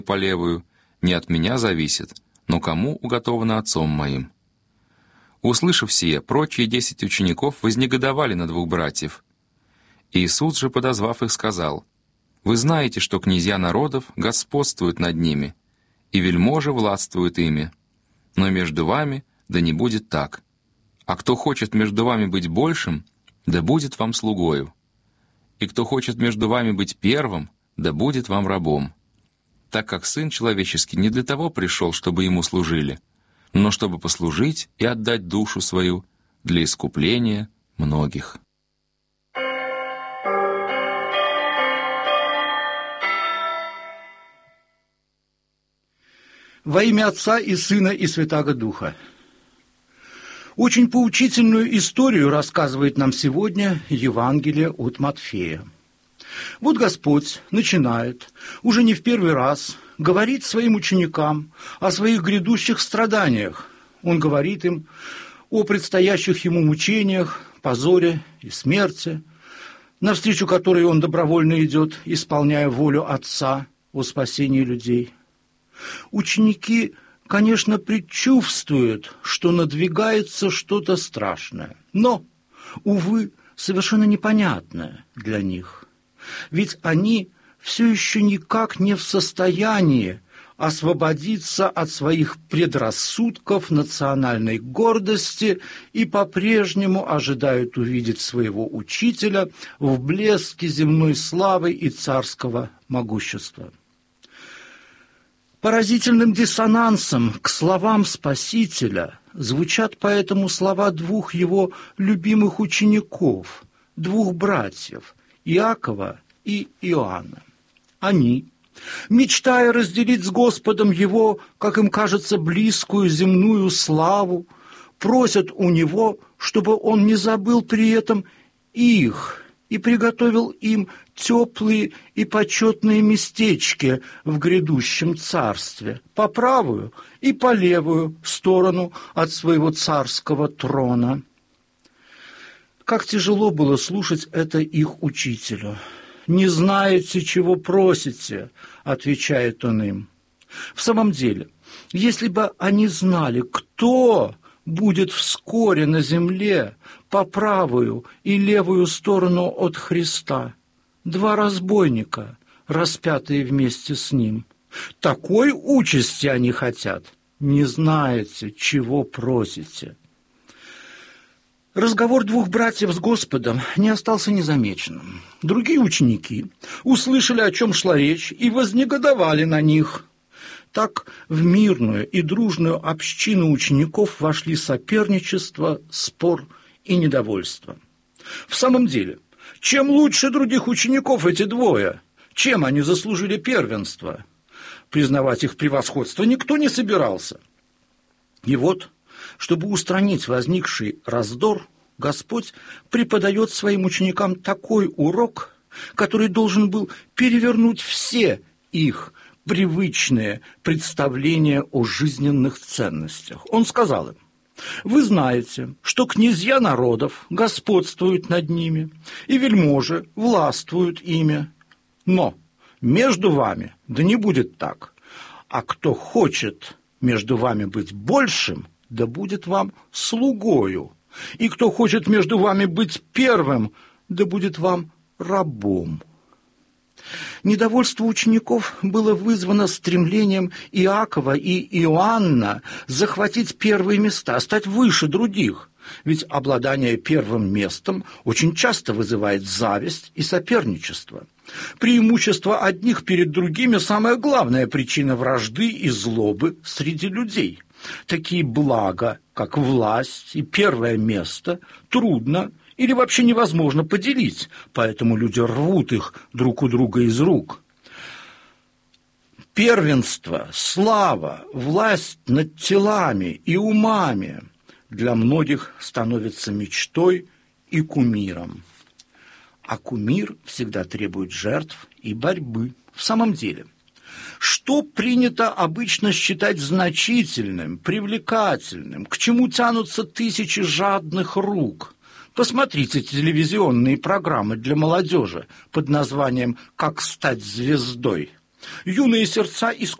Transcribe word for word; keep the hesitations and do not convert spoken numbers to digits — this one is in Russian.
по левую, не от меня зависит, но кому уготовано отцом моим». Услышав сие, прочие десять учеников вознегодовали на двух братьев. Иисус же, подозвав их, сказал: «Вы знаете, что князья народов господствуют над ними, и вельможи властвуют ими. Но между вами да не будет так. А кто хочет между вами быть большим, да будет вам слугою. И кто хочет между вами быть первым, да будет вам рабом. Так как Сын Человеческий не для того пришел, чтобы Ему служили, но чтобы послужить и отдать душу свою для искупления многих». Во имя Отца и Сына и Святаго Духа. Очень поучительную историю рассказывает нам сегодня Евангелие от Матфея. Вот Господь начинает, уже не в первый раз, говорить своим ученикам о своих грядущих страданиях. Он говорит им о предстоящих Ему мучениях, позоре и смерти, навстречу которой Он добровольно идет, исполняя волю Отца о спасении людей. Ученики, конечно, предчувствуют, что надвигается что-то страшное, но, увы, совершенно непонятное для них. Ведь они все еще никак не в состоянии освободиться от своих предрассудков, национальной гордости и по-прежнему ожидают увидеть своего учителя в блеске земной славы и царского могущества. Поразительным диссонансом к словам Спасителя звучат поэтому слова двух его любимых учеников, двух братьев, Иакова и Иоанна. Они, мечтая разделить с Господом его, как им кажется, близкую земную славу, просят у него, чтобы он не забыл при этом их и приготовил им теплые и почетные местечки в грядущем царстве, по правую и по левую сторону от своего царского трона. Как тяжело было слушать это их учителю. «Не знаете, чего просите», — отвечает он им. В самом деле, если бы они знали, кто будет вскоре на земле по правую и левую сторону от Христа, два разбойника, распятые вместе с Ним, такой участи они хотят. Не знаете, чего просите. Разговор двух братьев с Господом не остался незамеченным. Другие ученики услышали, о чем шла речь, и вознегодовали на них. Так в мирную и дружную общину учеников вошли соперничество, спор и недовольство. В самом деле, чем лучше других учеников эти двое? Чем они заслужили первенство? Признавать их превосходство никто не собирался. И вот, чтобы устранить возникший раздор, Господь преподает своим ученикам такой урок, который должен был перевернуть все их привычные представления о жизненных ценностях. Он сказал им: «Вы знаете, что князья народов господствуют над ними, и вельможи властвуют ими. Но между вами да не будет так, а кто хочет между вами быть большим, да будет вам слугою, и кто хочет между вами быть первым, да будет вам рабом». Недовольство учеников было вызвано стремлением Иакова и Иоанна захватить первые места, стать выше других, ведь обладание первым местом очень часто вызывает зависть и соперничество. Преимущество одних перед другими – самая главная причина вражды и злобы среди людей. Такие блага, как власть и первое место, трудно или вообще невозможно поделить, поэтому люди рвут их друг у друга из рук. Первенство, слава, власть над телами и умами для многих становится мечтой и кумиром. А кумир всегда требует жертв и борьбы. В самом деле, что принято обычно считать значительным, привлекательным, к чему тянутся тысячи жадных рук? Посмотрите телевизионные программы для молодежи под названием «Как стать звездой». Юные сердца